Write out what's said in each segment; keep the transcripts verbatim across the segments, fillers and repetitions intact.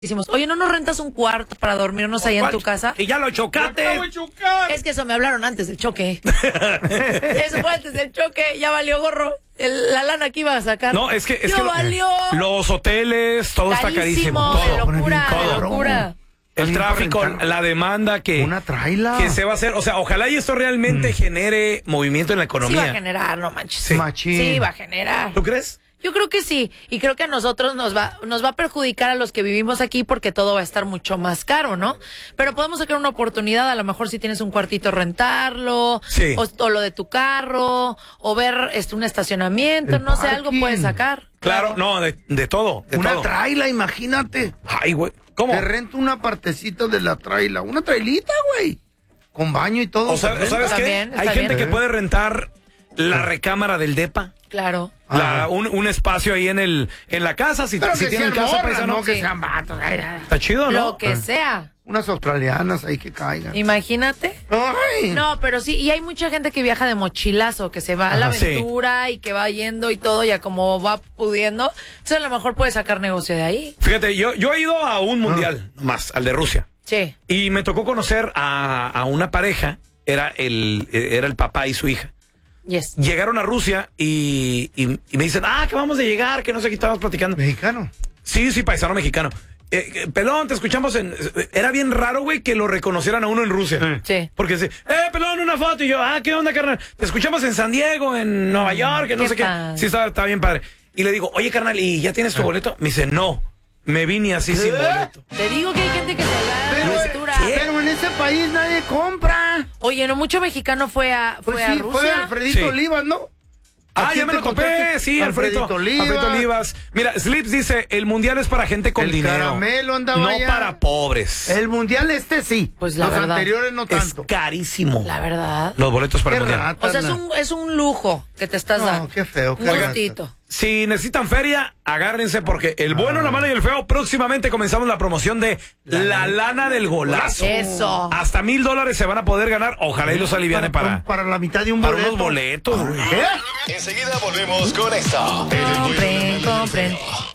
Decimos, oye, ¿no nos rentas un cuarto para dormirnos allá en tu casa? Y ya lo chocaste. Es que eso me hablaron antes del choque. Eso fue antes del choque, ya valió gorro. El, la lana que iba a sacar. No, es que, es ya que valió. Los hoteles, todo carísimo, está carísimo. De Todo. locura, todo. de locura. El tráfico, la demanda que, una traila. que se va a hacer. O sea, ojalá y esto realmente mm. genere movimiento en la economía. Sí va a generar, no manches. Sí. Machín. Sí va a generar. ¿Tú crees? Yo creo que sí, y creo que a nosotros nos va nos va a perjudicar a los que vivimos aquí porque todo va a estar mucho más caro, ¿no? Pero podemos sacar una oportunidad, a lo mejor si tienes un cuartito rentarlo, sí. o, o lo de tu carro, o ver este un estacionamiento, El no sé, parking. algo puedes sacar. Claro, no, de, de todo. De una todo. traila, imagínate. Ay, güey, ¿cómo? Te rento una partecita de la traila, una trailita, güey, con baño y todo. O sea, ¿sabes qué? Bien, Hay gente bien. que puede rentar la recámara del depa. Claro. La, un, un espacio ahí en el en la casa, si, Pero si que tienen sean casa, morras, paisano. no que Sí. sean vatos. Ay, ay. Está chido, ¿no? Lo que sea. Unas australianas ahí que caigan. Imagínate. Ay. No, pero sí, y hay mucha gente que viaja de mochilazo, que se va a la Ajá, sí. aventura y que va yendo y todo, ya como va pudiendo. Entonces a lo mejor puede sacar negocio de ahí. Fíjate, yo, yo he ido a un mundial más, al de Rusia. Sí. Y me tocó conocer a, a una pareja, era el, era el papá y su hija. Yes. Llegaron a Rusia y, y, y me dicen, ah, que vamos de llegar, que no sé qué estábamos platicando. ¿Mexicano? Sí, sí, paisano mexicano. Eh, eh, pelón, te escuchamos en... Era bien raro, güey, que lo reconocieran a uno en Rusia. Sí. Porque sí, eh, pelón, una foto. Y yo, ah, ¿qué onda, carnal? Te escuchamos en San Diego, en Nueva York, que no Qué sé qué. padre. Sí, está, está bien padre. Y le digo, oye, carnal, ¿y ya tienes tu boleto? Me dice, no, me vine así sin boleto. Te digo que hay gente que se va a Pero, la aventura. pero en ese país nadie compra. Oye, no mucho mexicano fue a fue Pues a sí, Rusia. fue Alfredito Sí. Olivas, ¿no? ¿A Ah, quién ya me te lo topé, contaste? sí, Alfredito, Alfredito Olivas. Alfredito Olivas. Mira, Slips dice, el mundial es para gente con El dinero. caramelo andaba No allá. para pobres. El mundial este sí. Pues la Los verdad. anteriores no Es tanto. carísimo. La verdad. Los boletos para Qué el mundial. rata, O sea, es na. un, es un lujo que te estás No, dando. qué feo, qué Un rata. gustito. Si necesitan feria, agárrense porque el bueno, la mala y el feo, próximamente comenzamos la promoción de La Lana del Golazo. Eso. Hasta mil dólares se van a poder ganar. Ojalá y los aliviane para, para la mitad de un para boleto. unos boletos, güey. ¿Eh? Enseguida volvemos con esto. Compren, compren.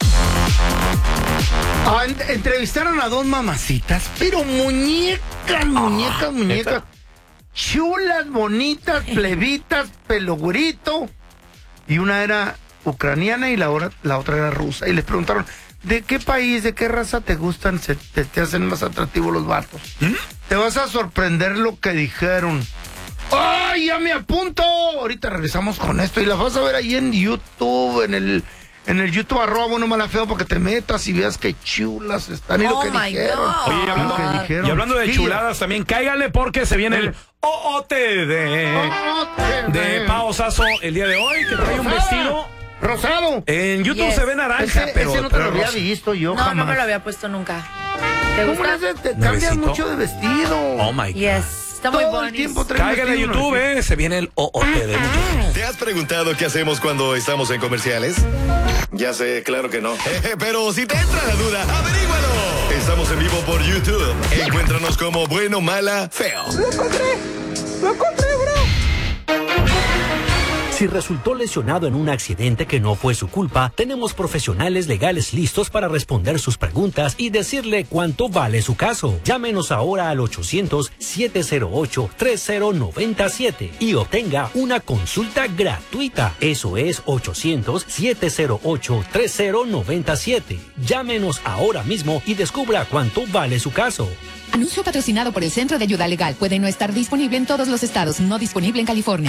Ah, en- entrevistaron a dos mamacitas, pero muñecas, muñecas, muñecas. Chulas, bonitas, plebitas, pelo güerito. Y una era ucraniana y la, hora- la otra era rusa. Y les preguntaron, ¿de qué país, de qué raza te gustan, se, te, te hacen más atractivos los vatos? Te vas a sorprender lo que dijeron. ¡Ay, ya me apunto! Ahorita regresamos con esto y la vas a ver ahí en YouTube, en el... En el YouTube arroba bueno mala feo para que te metas y veas qué chulas están y lo Oh que my dijeron. God. Oye, y hablando, Lo que dijeron. y hablando de Sí. chuladas también, cáiganle porque se viene el O O T de, Oh, te- de Pao Sasso el día de hoy, que trae un Rosada. vestido. Rosado. En YouTube Yes. se ve naranja, Ese, pero, ese no te pero lo había rosa. visto yo No, jamás. no me lo había puesto nunca. ¿Te ¿Cómo gusta? le haces? Te Nuevecito. cambias mucho de vestido. Oh my God. Yes. Está muy Todo el bonito. tiempo traes Cáiganle a vestido YouTube, nuevo. eh, se viene el O O T de muchachos. ¿Te has preguntado qué hacemos cuando estamos en comerciales? Ya sé, claro que no. Eh, pero si te entra la duda, averígualo. Estamos en vivo por YouTube. Encuéntranos como Bueno, Mala, Feo. Lo encontré. Lo encontré, bro. Si resultó lesionado en un accidente que no fue su culpa, tenemos profesionales legales listos para responder sus preguntas y decirle cuánto vale su caso. Llámenos ahora al ochocientos, siete cero ocho, tres cero nueve siete y obtenga una consulta gratuita. Eso es ochocientos, siete cero ocho, tres cero nueve siete. Llámenos ahora mismo y descubra cuánto vale su caso. Anuncio patrocinado por el Centro de Ayuda Legal. Puede no estar disponible en todos los estados. No disponible en California.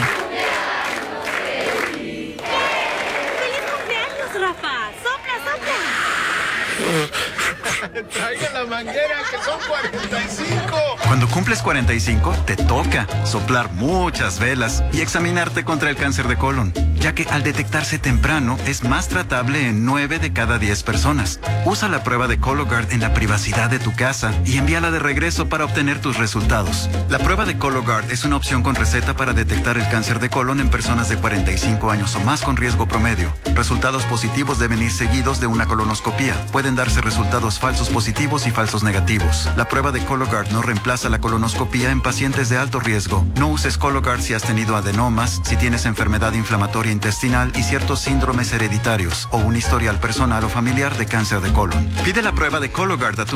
Rafa, sopla, sopla. Traigan la manguera que son cuarenta y cinco. Cuando cumples cuarenta y cinco, te toca soplar muchas velas y examinarte contra el cáncer de colon, ya que al detectarse temprano es más tratable en nueve de cada diez personas. Usa la prueba de Cologuard en la privacidad de tu casa y envíala de regreso para obtener tus resultados. La prueba de Cologuard es una opción con receta para detectar el cáncer de colon en personas de cuarenta y cinco años o más con riesgo promedio. Resultados positivos deben ir seguidos de una colonoscopía. Pueden darse resultados falsos positivos y falsos negativos. La prueba de Cologuard no reemplaza la colonoscopía en pacientes de alto riesgo. No uses Cologuard si has tenido adenomas, si tienes enfermedad inflamatoria intestinal y ciertos síndromes hereditarios o un historial personal o familiar de cáncer de colon. Pide la prueba de Cologuard a tu